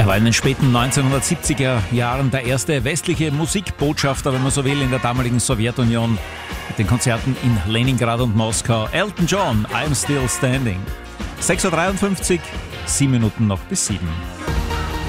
Er war in den späten 1970er Jahren der erste westliche Musikbotschafter, wenn man so will, in der damaligen Sowjetunion mit den Konzerten in Leningrad und Moskau. Elton John, I'm Still Standing. 6.53 Uhr, 7 Minuten noch bis 7.